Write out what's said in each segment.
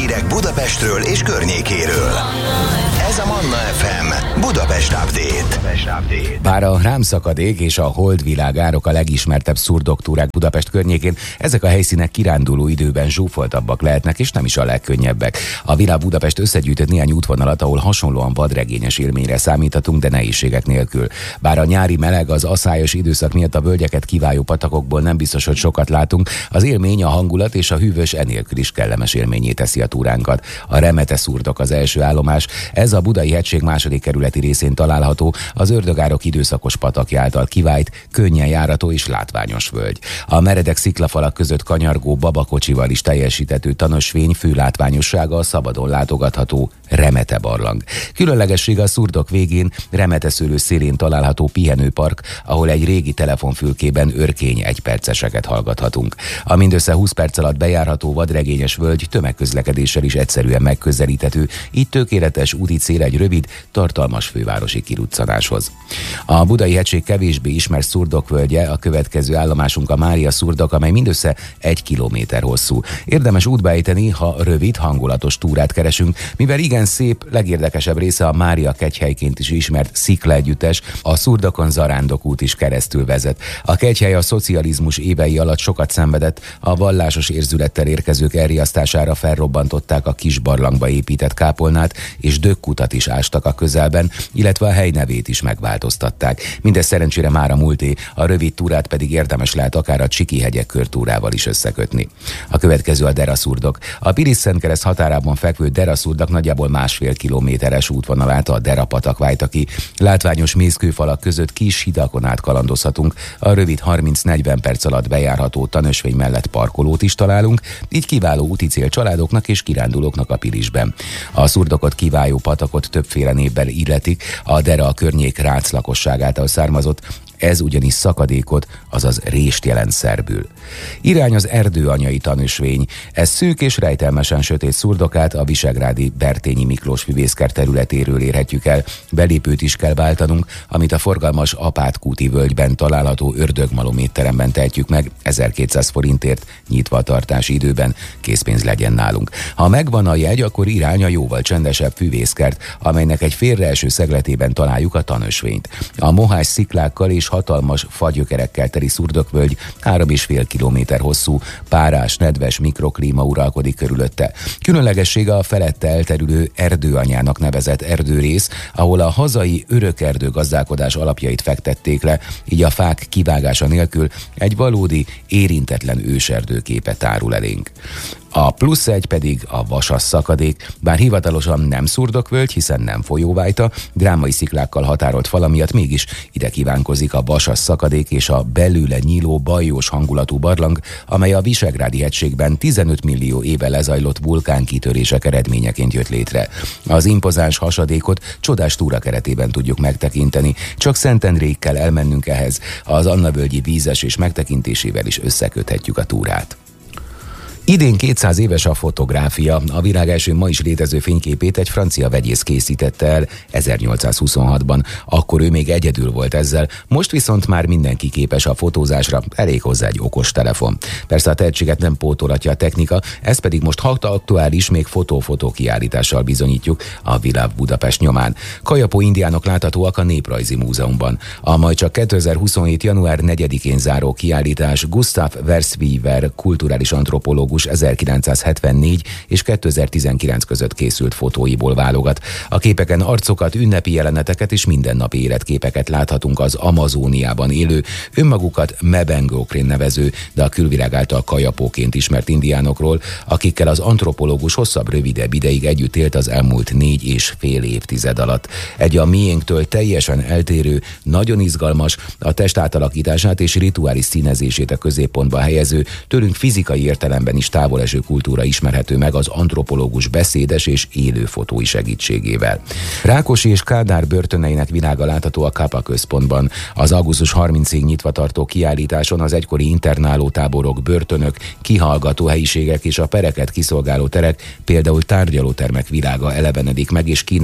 hírek Budapestről és környékéről. Ez a Manna FM Budapest Update. Bár a rámszakadék és a holdvilág árok a legismertebb szurdoktúrák Budapest környékén, ezek a helyszínek kiránduló időben zsúfoltabbak lehetnek, és nem is a legkönnyebbek. A Világ Budapest összegyűjtött néhány útvonalat, ahol hasonlóan vadregényes élményre számíthatunk, de nehézségek nélkül. Bár a nyári meleg, az aszályos időszak miatt a völgyeket kiváló patakokból nem biztos, hogy sokat látunk, az élmény, a hangulat és a hűvös enélkül is kellemes élményé teszi a túránkat. A Remete szurdok az első állomás. Ez a Budai hegység második kerületi részén található, az Ördögárok időszakos patakja által kivált, könnyen járható és látványos völgy. A meredek sziklafalak között kanyargó babakocsival is teljesíthető tanösvény fő látványossága a szabadon látogatható Remete barlang. Különlegessége a szurdok végén, Remete szőlő szélén található pihenőpark, ahol egy régi telefonfülkében örkény egyperceseket hallgathatunk. A mindössze 20 perc alatt bejárható vadregényes völgy tömegközlekedéssel is egyszerűen megközelíthető, így tökéletes úti cél egy rövid, tartalmas fővárosi kiruccanáshoz. A Budai hegység kevésbé ismert szurdokvölgye, a következő állomásunk a Mária szurdok, amely mindössze 1 kilométer hosszú. Érdemes útba ejteni, ha rövid, hangulatos túrát keresünk, mivel igen szép, legérdekesebb része a Mária kegyhelyként is ismert sziklaegyüttes, a Szurdokon Zarándok út is keresztül vezet. A kegyhely a szocializmus évei alatt sokat szenvedett, a vallásos érzülettel érkezők elriasztására felrobbantották a kis barlangba épített kápolnát, és dögkutat is ástak a közelben, illetve a hely nevét is megváltoztatták. Mindez szerencsére már a múlté, a rövid túrát pedig érdemes lehet akár a Csiki-hegyek körtúrával is összekötni. A következő a Dera szurdok. A Pilis-Szentkereszt határában fekvő Dera szurdok nagyjából 1,5 kilométeres útvonalát a Dera patak válta ki. Látványos mészkőfalak között kis hidakon át kalandozhatunk, a rövid 30-40 perc alatt bejárható tanösvény mellett parkolót is találunk, így kiváló úti cél családoknak és kirándulóknak a Pilisben. A szurdokot kiváló patakot többféle névvel illetik, a Dera a környék rác lakosságától származott, ez ugyanis szakadékot, azaz rést jelent szerbül. Irány az erdőanyai tanösvény. Ez szűk és rejtelmesen sötét szurdokát a visegrádi Bertényi Miklós füvészkert területéről érhetjük el. Belépőt is kell váltanunk, amit a forgalmas Apátkúti völgyben található Ördögmalom étteremben tehetjük meg 1200 forintért, nyitva a tartási időben, készpénz legyen nálunk. Ha megvan a jegy, akkor irány a jóval csendesebb füvészkert, amelynek egy félreeső szegletében találjuk a tanösvényt. A mohás sziklákkal és hatalmas fagyökerekkel teli szurdokvölgy 3,5 kilométer hosszú, párás, nedves mikroklíma uralkodik körülötte. Különlegessége a felette elterülő erdőanyának nevezett erdőrész, ahol a hazai örökerdő gazdálkodás alapjait fektették le, így a fák kivágása nélkül egy valódi, érintetlen őserdő képe tárul elénk. A plusz egy pedig a Vasas szakadék, bár hivatalosan nem szurdokvölgy, hiszen nem folyóvájta, drámai sziklákkal határolt fala miatt mégis ide kívánkozik a Vasas szakadék és a belőle nyíló bajós hangulatú barlang, amely a Visegrádi hegységben 15 millió éve lezajlott vulkánkitörések eredményeként jött létre. Az impozáns hasadékot csodás túra keretében tudjuk megtekinteni, csak Szentendréig kell elmennünk ehhez, az Annavölgyi vízesés megtekintésével is összeköthetjük a túrát. Idén 200 éves a fotográfia. A világ első ma is létező fényképét egy francia vegyész készítette el 1826-ban. Akkor ő még egyedül volt ezzel, most viszont már mindenki képes a fotózásra, elég hozzá egy okostelefon. Persze a tehetséget nem pótolhatja a technika, ez pedig most aktuális, még fotó kiállítással bizonyítjuk a Világ Budapest nyomán. Kajapó indiánok láthatóak a Néprajzi Múzeumban. A majd csak 2027. január 4-én záró kiállítás Gustav Verswever kulturális antropológus 1974 és 2019 között készült fotóiból válogat. A képeken arcokat, ünnepi jeleneteket és mindennapi életképeket láthatunk az Amazóniában élő, önmagukat Mebengókrén nevező, de a külvilág által kajapóként ismert indiánokról, akikkel az antropológus rövidebb ideig együtt élt az elmúlt 4,5 évtized alatt. Egy a miénktől teljesen eltérő, nagyon izgalmas, a test átalakítását és rituális színezését a középpontba helyező, tőlünk fizikai értelemben is távoleső kultúra ismerhető meg az antropológus beszédes és élő fotói segítségével. Rákosi és Kádár börtöneinek világa látható a Kapa központban. Az augusztus 30-ig nyitva tartó kiállításon az egykori internáló táborok, börtönök, kihallgató helyiségek és a pereket kiszolgáló terek, például tárgyalótermek világa elevenedik meg és kínál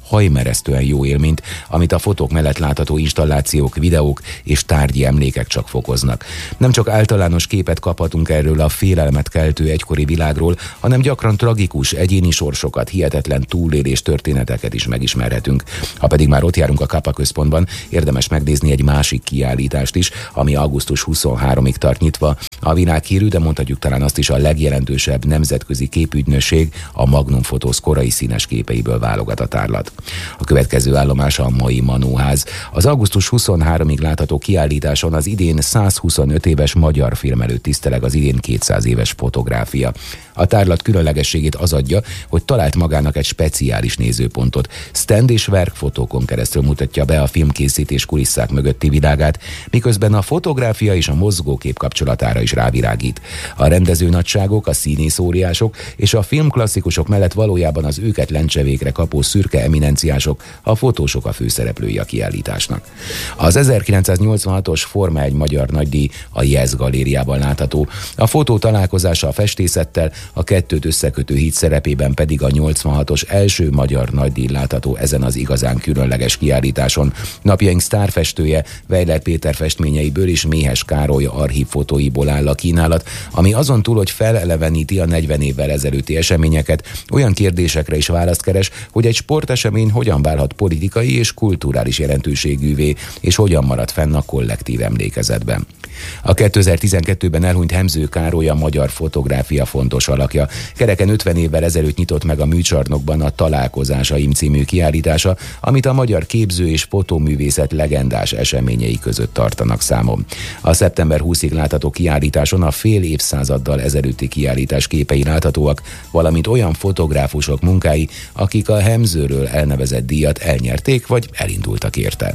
hajmeresztően jó élményt, amit a fotók mellett látható installációk, videók és tárgyi emlékek csak fokoznak. Nem csak általános képet kaphatunk erről a félelmet keltő egykori világról, hanem gyakran tragikus, egyéni sorsokat, hihetetlen túlélés történeteket is megismerhetünk. Ha pedig már ott járunk a Kappa központban, érdemes megnézni egy másik kiállítást is, ami augusztus 23-ig tart nyitva. A világhírű, de mondhatjuk talán azt is a legjelentősebb nemzetközi képügynökség, a Magnum Photos korai színes képeiből válogat a tárlat. A következő állomás a mai Manóház. Az augusztus 23-ig látható kiállításon az idén 125 éves magyar film előtt tiszteleg az idén 200 éves fotográfia. A tárlat különlegességét az adja, hogy talált magának egy speciális nézőpontot. Stand és verkfotókon keresztül mutatja be a filmkészítés kulisszák mögötti világát, miközben a fotográfia és a mozgókép kapcsolatára is rávirágít. A rendező nagyságok, a színész óriások és a filmklasszikusok mellett valójában az őket lencsevékre kapó szürke eminenciások, a fotósok a főszereplői a kiállításnak. Az 1986-os Forma 1 magyar nagydíj a Yes galériában látható. A fotó találkozása a festészettel, a kettőt összekötő híd szerepében pedig a 86-os első magyar nagydíj látható ezen az igazán különleges kiállításon. Napjaink sztárfestője Weiler Péter festményeiből és Méhes Károly archív fotóiból áll a kínálat, ami azon túl, hogy feleleveníti a 40 évvel ezelőtti eseményeket, olyan kérdésekre is választ keres, hogy egy sportesemény hogyan válhat politikai és kulturális jelentőségűvé, és hogyan marad fenn a kollektív emlékezetben. A 2012-ben elhunyt Hemző Károly a magyar fotográfia fontos alakja. Kereken 50 évvel ezelőtt nyitott meg a Műcsarnokban a Találkozásaim című kiállítása, amit a magyar képző és fotóművészet legendás eseményei között tartanak számon. A szeptember 20-ig látható kiállításon a fél évszázaddal ezelőtti kiállítás képei láthatóak, valamint olyan fotográfusok munkái, akik a Hemzőről elnevezett díjat elnyerték vagy elindultak érte.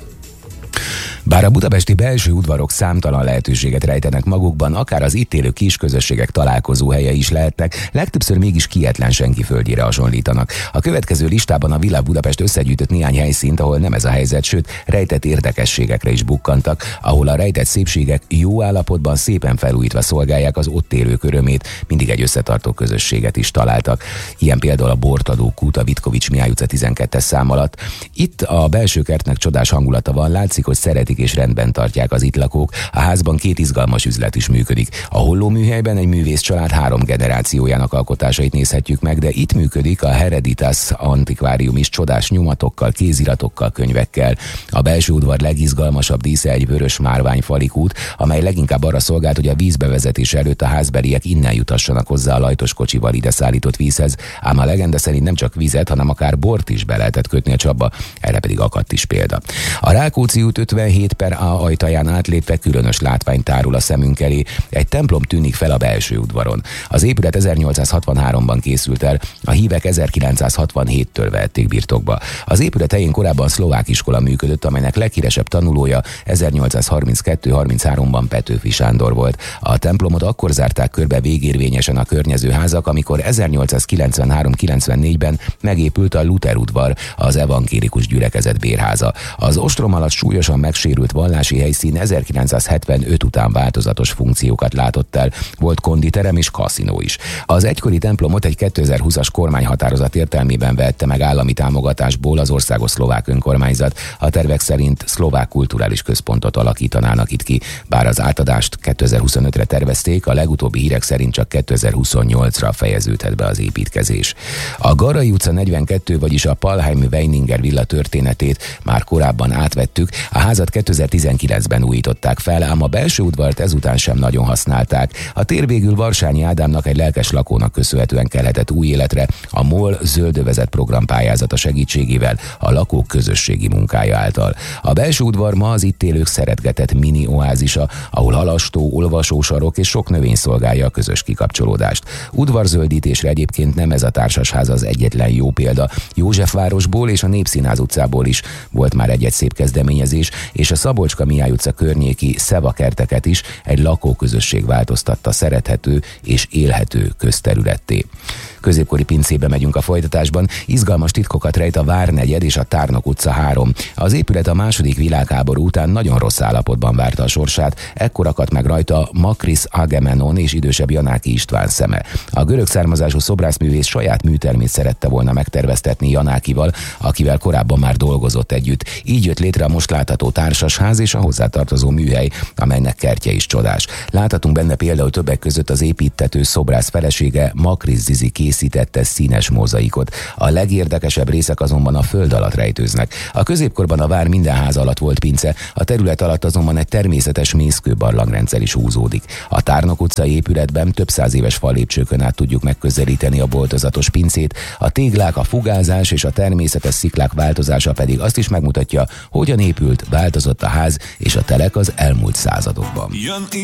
Bár a budapesti belső udvarok számtalan lehetőséget rejtenek magukban, akár az itt élő kisközösségek találkozó helye is lehetnek, legtöbbször mégis kietlen senki földjére hasonlítanak. A következő listában a Villa Budapest összegyűjtött néhány helyszínt, ahol nem ez a helyzet, sőt rejtett érdekességekre is bukkantak, ahol a rejtett szépségek jó állapotban szépen felújítva szolgálják az ott élők örömét, mindig egy összetartó közösséget is találtak. Ilyen például a Bortadó kút a Vitkovics Mihály utca 12-es szám alatt. Itt a belső kertnek csodás hangulata van, látszik, hogy szeretik és rendben tartják az itt lakók. A házban két izgalmas üzlet is működik. A Holló műhelyben egy művész család 3 generációjának alkotásait nézhetjük meg, de itt működik a Hereditas antikvárium is csodás nyomatokkal, kéziratokkal, könyvekkel. A belső udvar legizgalmasabb dísze egy vörös márványfali kút, amely leginkább arra szolgált, hogy a vízbevezetés előtt a házbeliek innen jutassanak hozzá a lajtos kocsival ide szállított vízhez, ám a legenda szerint nem csak vizet, hanem akár bort is be lehetett kötni a csapba, erre pedig akadt is példa. A Rákóczi út 57/A ajtaján átlépve különös látvány tárul a szemünk elé. Egy templom tűnik fel a belső udvaron. Az épület 1863-ban készült el, a hívek 1967-től vették birtokba. Az épület helyén korábban szlovák iskola működött, amelynek leghíresebb tanulója 1832-33-ban Petőfi Sándor volt. A templomot akkor zárták körbe végérvényesen a környező házak, amikor 1893-94-ben megépült a Luther udvar, az evangélikus gyülekezet bérháza. Az ostrom alatt súlyosan megsérült vallási helyszín 1975 után változatos funkciókat látott el, volt konditerem és kaszinó is. Az egykori templomot egy 2020-as kormányhatározat értelmében vette meg állami támogatásból az országos szlovák önkormányzat. A tervek szerint szlovák kulturális központot alakítanának itt ki, bár az átadást 2025-re tervezték, a legutóbbi hírek szerint csak 2028-ra fejeződhet be az építkezés. A Garai utca 42, vagyis a Palheim-Weininger villa történetét már korábban átvettük, a házat 2019-ben újították fel, ám a belső udvart ezután sem nagyon használták. A tér végül Varsányi Ádámnak, egy lelkes lakónak köszönhetően kelhetett új életre, a MOL zöldövezet program pályázata segítségével, a lakók közösségi munkája által. A belső udvar ma az itt élők szeretgetett mini oázisa, ahol halastó, olvasósarok és sok növény szolgálja a közös kikapcsolódást. Udvarzöldítésre egyébként nem ez a társasház az egyetlen jó példa. Józsefvárosból és a Népszínház utcából is volt már egy szép kezdeményezés, és a Szabolcska Mihály utca környéki szevakerteket is egy lakóközösség változtatta szerethető és élhető közterületté. Középkori pincébe megyünk a folytatásban, izgalmas titkokat rejt a Várnegyed és a Tárnok utca 3. Az épület a második világháború után nagyon rossz állapotban várta a sorsát, ekkor akadt meg rajta Makris Agamemnon és idősebb Janáki István szeme. A görög származású szobrászművész saját műtermét szerette volna megterveztetni Janákival, akivel korábban már dolgozott együtt. Így jött létre a most látható társasház és a hozzátartozó műhely, amelynek kertje is csodás. Láthatunk benne például többek között az építtető szobrász felesége Makris Zizi készítette színes mozaikot. A legérdekesebb részek azonban a föld alatt rejtőznek. A középkorban a vár minden ház alatt volt pince, a terület alatt azonban egy természetes mészkőbarlangrendszer is húzódik. A Tárnok utcai épületben több száz éves fallépcsőkön át tudjuk megközelíteni a boltozatos pincét, a téglák, a fugázás és a természetes sziklák változása pedig azt is megmutatja, hogyan épült, változott a ház és a telek az elmúlt századokban.